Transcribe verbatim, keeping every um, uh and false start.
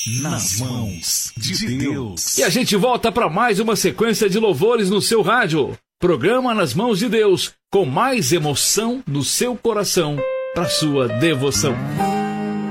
nas mãos de Deus. E a gente volta para mais uma sequência de louvores no seu rádio. Programa Nas Mãos de Deus, com mais emoção no seu coração, para sua devoção.